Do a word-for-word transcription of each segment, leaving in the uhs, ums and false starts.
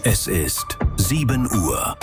Es ist sieben Uhr.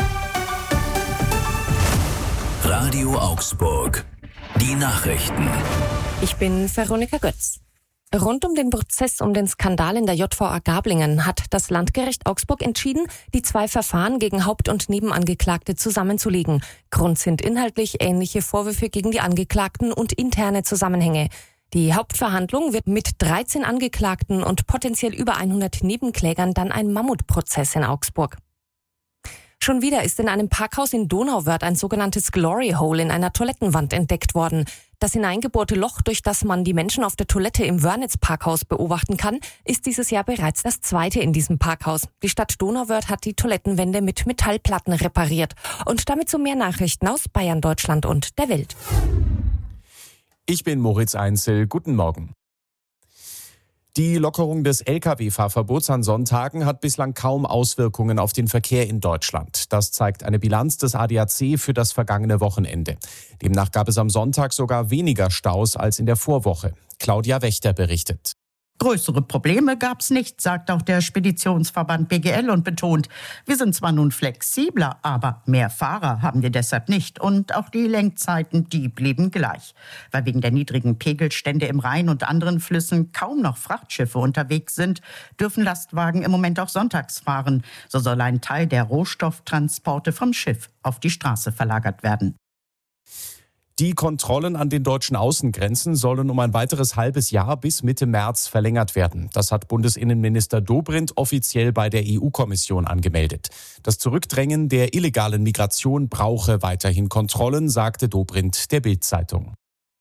Radio Augsburg. Die Nachrichten. Ich bin Veronika Götz. Rund um den Prozess um den Skandal in der J V A Gablingen hat das Landgericht Augsburg entschieden, die zwei Verfahren gegen Haupt- und Nebenangeklagte zusammenzulegen. Grund sind inhaltlich ähnliche Vorwürfe gegen die Angeklagten und interne Zusammenhänge. Die Hauptverhandlung wird mit dreizehn Angeklagten und potenziell über hundert Nebenklägern dann ein Mammutprozess in Augsburg. Schon wieder ist in einem Parkhaus in Donauwörth ein sogenanntes Glory Hole in einer Toilettenwand entdeckt worden. Das hineingebohrte Loch, durch das man die Menschen auf der Toilette im Wörnitz-Parkhaus beobachten kann, ist dieses Jahr bereits das zweite in diesem Parkhaus. Die Stadt Donauwörth hat die Toilettenwände mit Metallplatten repariert. Und damit zu mehr Nachrichten aus Bayern, Deutschland und der Welt. Ich bin Moritz Einzel. Guten Morgen. Die Lockerung des L K W-Fahrverbots an Sonntagen hat bislang kaum Auswirkungen auf den Verkehr in Deutschland. Das zeigt eine Bilanz des A D A C für das vergangene Wochenende. Demnach gab es am Sonntag sogar weniger Staus als in der Vorwoche. Claudia Wächter berichtet. Größere Probleme gab's nicht, sagt auch der Speditionsverband B G L und betont, wir sind zwar nun flexibler, aber mehr Fahrer haben wir deshalb nicht. Und auch die Lenkzeiten, die blieben gleich. Weil wegen der niedrigen Pegelstände im Rhein und anderen Flüssen kaum noch Frachtschiffe unterwegs sind, dürfen Lastwagen im Moment auch sonntags fahren. So soll ein Teil der Rohstofftransporte vom Schiff auf die Straße verlagert werden. Die Kontrollen an den deutschen Außengrenzen sollen um ein weiteres halbes Jahr bis Mitte März verlängert werden. Das hat Bundesinnenminister Dobrindt offiziell bei der E U-Kommission angemeldet. Das Zurückdrängen der illegalen Migration brauche weiterhin Kontrollen, sagte Dobrindt der Bild-Zeitung.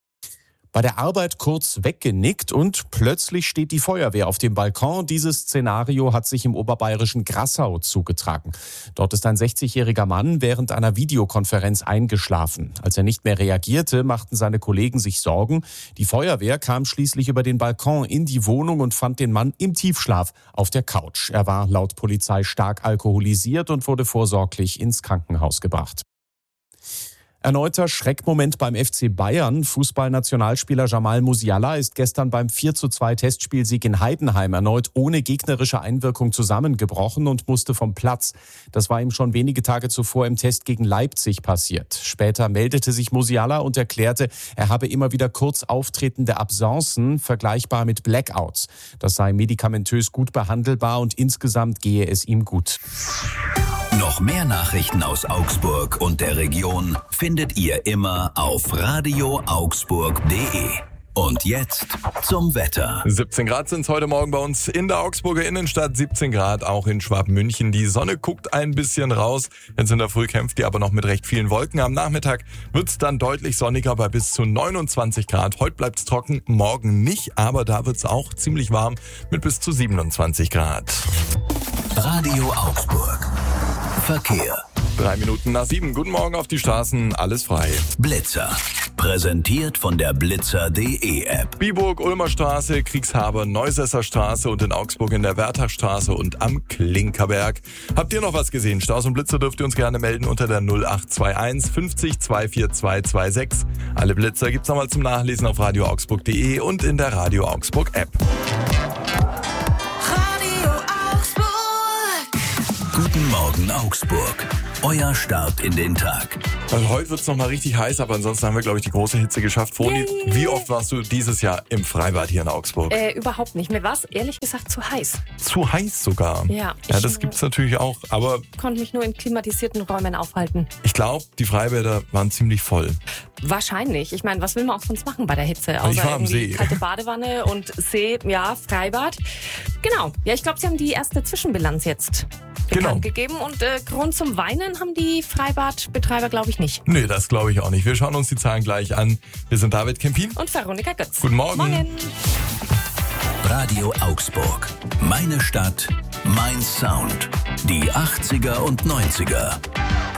Bei der Arbeit kurz weggenickt und plötzlich steht die Feuerwehr auf dem Balkon. Dieses Szenario hat sich im oberbayerischen Grassau zugetragen. Dort ist ein sechzigjähriger Mann während einer Videokonferenz eingeschlafen. Als er nicht mehr reagierte, machten seine Kollegen sich Sorgen. Die Feuerwehr kam schließlich über den Balkon in die Wohnung und fand den Mann im Tiefschlaf auf der Couch. Er war laut Polizei stark alkoholisiert und wurde vorsorglich ins Krankenhaus gebracht. Erneuter Schreckmoment beim F C Bayern. Fußballnationalspieler Jamal Musiala ist gestern beim vier zu zwei Testspielsieg in Heidenheim erneut ohne gegnerische Einwirkung zusammengebrochen und musste vom Platz. Das war ihm schon wenige Tage zuvor im Test gegen Leipzig passiert. Später meldete sich Musiala und erklärte, er habe immer wieder kurz auftretende Absenzen, vergleichbar mit Blackouts. Das sei medikamentös gut behandelbar und insgesamt gehe es ihm gut. Noch mehr Nachrichten aus Augsburg und der Region findet ihr immer auf radio augsburg punkt de. Und jetzt zum Wetter. siebzehn Grad sind es heute Morgen bei uns in der Augsburger Innenstadt, siebzehn Grad auch in Schwabmünchen. Die Sonne guckt ein bisschen raus, jetzt in der Früh kämpft die aber noch mit recht vielen Wolken. Am Nachmittag wird es dann deutlich sonniger bei bis zu neunundzwanzig Grad. Heute bleibt es trocken, morgen nicht, aber da wird es auch ziemlich warm mit bis zu siebenundzwanzig Grad. Radio Augsburg. Verkehr. Drei Minuten nach sieben. Guten Morgen auf die Straßen. Alles frei. Blitzer. Präsentiert von der blitzer punkt de App. Biburg, Ulmer Straße, Kriegshaber, Neusesser Straße und in Augsburg in der Wertachstraße und am Klinkerberg. Habt ihr noch was gesehen? Staus und Blitzer dürft ihr uns gerne melden unter der null acht zwei eins fünfzig zwei vier zwei zwei sechs. Alle Blitzer gibt's nochmal zum Nachlesen auf radio augsburg punkt de und in der Radio Augsburg App. Guten Morgen Augsburg. Euer Start in den Tag. Also heute wird es nochmal richtig heiß, aber ansonsten haben wir, glaube ich, die große Hitze geschafft. Froni, Yay. Wie oft warst du dieses Jahr im Freibad hier in Augsburg? Äh, überhaupt nicht. Mir war es ehrlich gesagt zu heiß. Zu heiß sogar. Ja. Ja, ich, das gibt's natürlich auch. Aber Ich konnte mich nur in klimatisierten Räumen aufhalten. ich glaube, die Freibäder waren ziemlich voll. Wahrscheinlich. Ich meine, was will man auch sonst machen bei der Hitze? Außer Ich war am irgendwie See. kalte Badewanne und See, ja, Freibad. Genau. Ja, ich glaube, sie haben die erste Zwischenbilanz jetzt bekannt Genau. gegeben. Und äh, Grund zum Weinen haben die Freibadbetreiber, glaube ich, nicht. Nee, das glaube ich auch nicht. Wir schauen uns die Zahlen gleich an. Wir sind David Kempin. Und Veronika Götz. Guten Morgen. Morgen. Radio Augsburg. Meine Stadt, mein Sound. Die achtziger und neunziger.